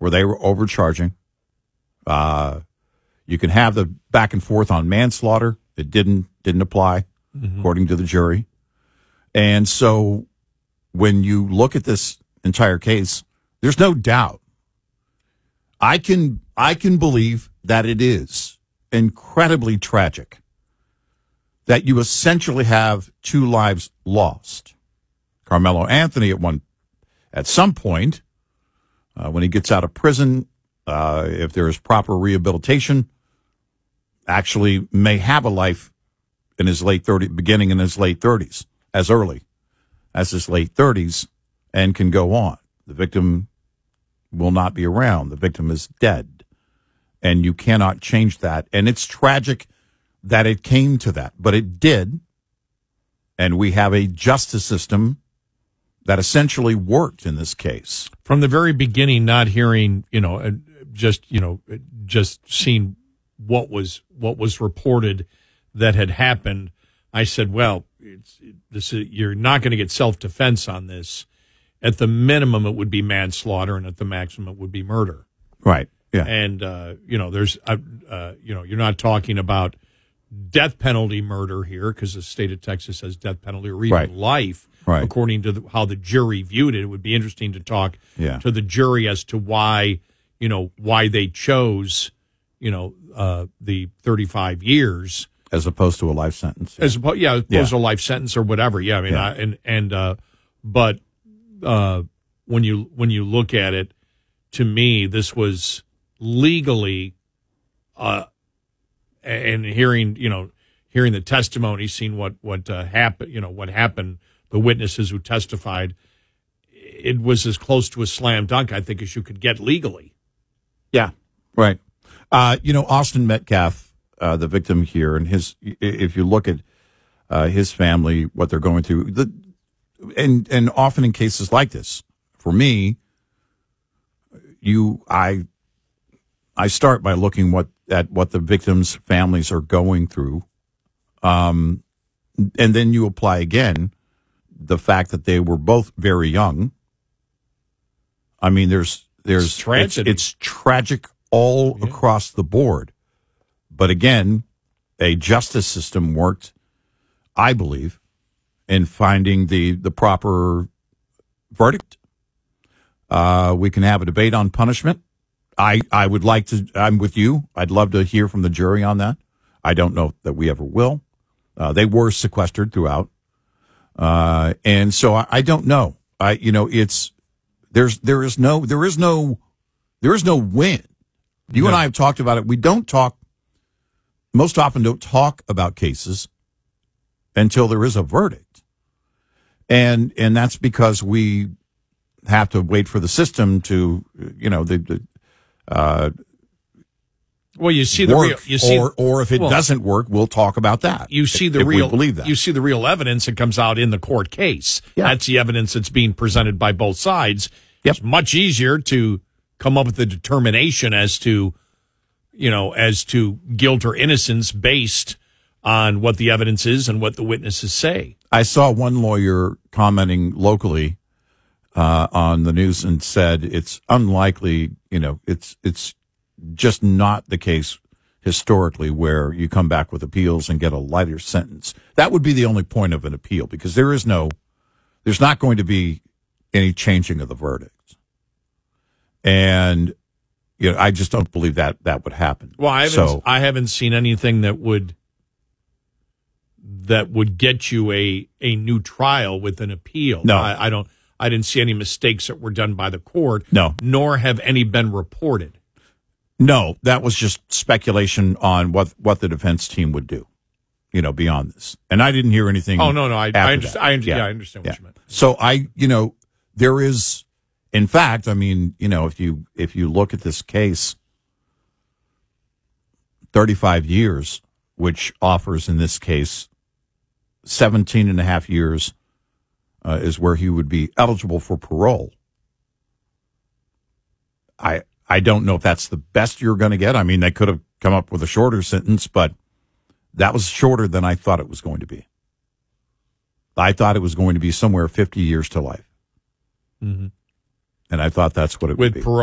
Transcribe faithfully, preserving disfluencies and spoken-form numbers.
where they were overcharging. Uh, you can have the back and forth on manslaughter. It didn't didn't apply, mm-hmm. according to the jury. And so when you look at this entire case, there's no doubt. I can I can believe that it is incredibly tragic that you essentially have two lives lost. Carmelo Anthony at one at some point, uh, when he gets out of prison, uh, if there is proper rehabilitation, actually may have a life in his late thirties, beginning in his late thirties, as early as his late thirties, and can go on. The victim will not be around. The victim is dead, and you cannot change that. And it's tragic that it came to that, but it did, and we have a justice system that essentially worked in this case. From the very beginning, not hearing, you know, just, you know, just seeing what was what was reported that had happened, I said, well, it's, this is, you're not going to get self-defense on this. At the minimum, it would be manslaughter, and at the maximum, it would be murder. Right. Yeah. And uh, you know, there's, uh, uh, you know, you're not talking about death penalty murder here, because the state of Texas has death penalty, or even right. life, right. according to the, how the jury viewed it. It would be interesting to talk yeah. to the jury as to why, you know, why they chose, you know, uh, the thirty-five years as opposed to a life sentence. As opposed, yeah, as opposed yeah. to a life sentence or whatever. Yeah, I mean, yeah. I, and and uh, but uh, when you when you look at it, to me, this was legally, uh, and hearing you know hearing the testimony, seeing what what uh, happened, you know what happened, the witnesses who testified, it was as close to a slam dunk, I think, as you could get legally. Yeah, right. Uh, you know, Austin Metcalf, uh, the victim here, and his, if you look at uh, his family, what they're going through, the, and and often in cases like this, for me, you, I, I start by looking what at what the victims' families are going through, um, and then you apply again the fact that they were both very young. I mean, there's there's it's tragedy. It's, it's tragic all yeah. across the board. But again, a justice system worked, I believe, in finding the, the proper verdict. Uh, we can have a debate on punishment. I, I would like to, I'm with you. I'd love to hear from the jury on that. I don't know that we ever will. Uh, they were sequestered throughout. Uh, and so I, I don't know. I, you know, it's, there's, there is no, there is no, there is no win. You no. and I have talked about it. We don't talk, most often don't talk about cases until there is a verdict. And, and that's because we have to wait for the system to, you know, the, the uh, well, you see the work, real, you see, or, or if it well, doesn't work, we'll talk about that. You see the if real, we believe that. You see the real evidence that comes out in the court case. Yeah. That's the evidence that's being presented by both sides. Yep. It's much easier to come up with a determination as to, you know, as to guilt or innocence based on what the evidence is and what the witnesses say. I saw one lawyer commenting locally uh, on the news and said it's unlikely, you know, it's it's just not the case historically where you come back with appeals and get a lighter sentence. That would be the only point of an appeal, because there is no, there's not going to be any changing of the verdict. And, you know, I just don't believe that that would happen. Well, I haven't, so, I haven't seen anything that would, that would get you a, a new trial with an appeal. No. I, I don't, I didn't see any mistakes that were done by the court. No. Nor have any been reported. No, that was just speculation on what, what the defense team would do, you know, beyond this. And I didn't hear anything. Oh, no, no. I, I, understand, I, yeah. yeah, I understand what yeah. you meant. So I, you know, there is, in fact, I mean, you know, if you, if you look at this case, thirty-five years, which offers in this case seventeen and a half years, uh, is where he would be eligible for parole. I, I don't know if that's the best you're going to get. I mean, they could have come up with a shorter sentence, but that was shorter than I thought it was going to be. I thought it was going to be somewhere fifty years to life. Mm-hmm. And I thought that's what it With would be. parole.